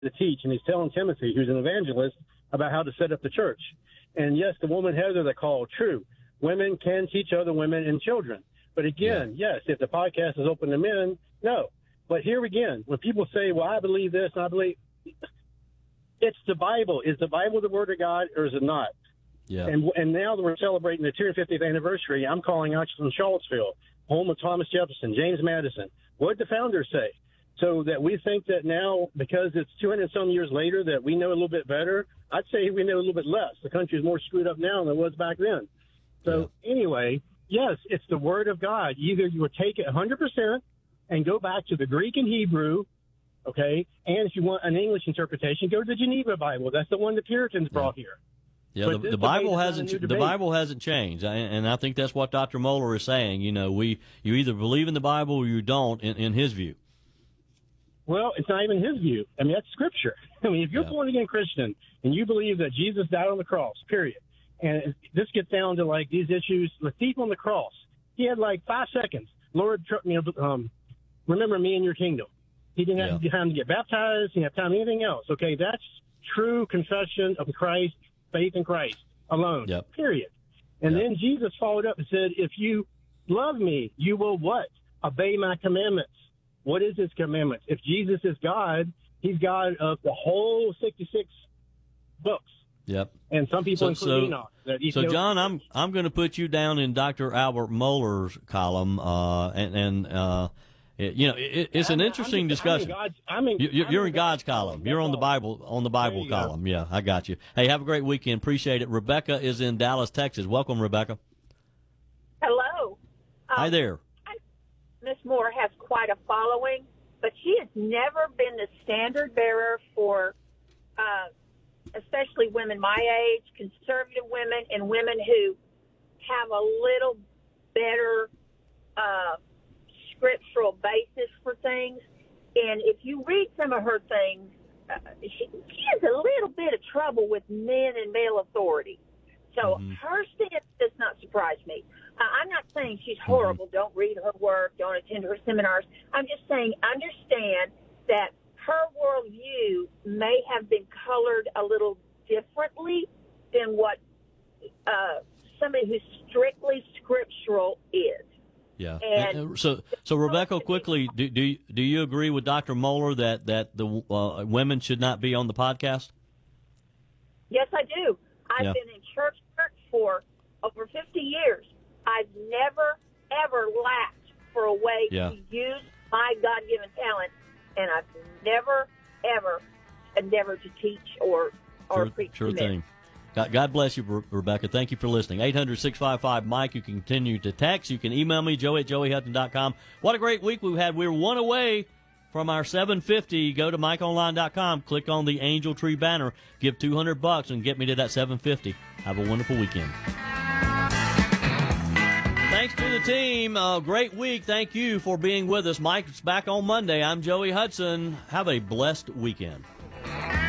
to teach, and he's telling Timothy, who's an evangelist, about how to set up the church. And yes, the woman Heather they call true. Women can teach other women and children. But again, yes, if the podcast is open to men, no. But here again, when people say, well, I believe this and I believe, it's the Bible. Is the Bible the Word of God or is it not? Yeah. And now that we're celebrating the 250th anniversary, I'm calling out from Charlottesville, home of Thomas Jefferson, James Madison. What did the founders say? So that we think that now, because it's 200-some years later, that we know a little bit better, I'd say we know a little bit less. The country's more screwed up now than it was back then. So anyway, yes, it's the Word of God. Either you would take it 100% and go back to the Greek and Hebrew, okay, and if you want an English interpretation, go to the Geneva Bible. That's the one the Puritans brought here. Yeah, the Bible hasn't changed, and I think that's what Dr. Moeller is saying. You know, you either believe in the Bible or you don't, in his view. Well, it's not even his view. I mean, that's Scripture. I mean, if you're a born-again Christian and you believe that Jesus died on the cross, period, and this gets down to, like, these issues, the thief on the cross, he had, like, 5 seconds. Lord, remember me in your kingdom. He didn't have time to get baptized. He didn't have time to anything else. Okay, that's true confession of Christ, faith in Christ alone, period. And then Jesus followed up and said, if you love me, you will what? Obey my commandments. What is his commandments? If Jesus is God, he's God of the whole 66 books. Yep. And some people include Enoch. So, John, I'm going to put you down in Dr. Albert Mohler's column, it's an interesting discussion. You're in God's column. You're on the Bible column. Yeah, I got you. Hey, have a great weekend. Appreciate it. Rebecca is in Dallas, Texas. Welcome, Rebecca. Hello. Hi there. Miss Moore has quite a following, but she has never been the standard bearer for especially women my age, conservative women, and women who have a little better scriptural basis for things. And if you read some of her things, she has a little bit of trouble with men and male authority. So her stance does not surprise me. I'm not saying she's horrible. Don't read her work. Don't attend her seminars. I'm just saying understand that her worldview may have been colored a little differently than what somebody who's strictly scriptural is. Yeah. And so Rebecca, quickly, do you agree with Dr. Moeller that the women should not be on the podcast? Yes, I do. I've been in church for over 50 years. I've never, ever lacked for a way to use my God-given talent, and I've never, ever endeavored to teach or preach. Sure thing. God bless you, Rebecca. Thank you for listening. 800-655-MIKE. You can continue to text. You can email me, joey@joeyhutton.com. What a great week we've had. We're one away from our 750. Go to MikeOnline.com. Click on the Angel Tree banner. Give $200 and get me to that 750. Have a wonderful weekend. Thanks to the team. Great week. Thank you for being with us. Mike's back on Monday. I'm Joey Hudson. Have a blessed weekend.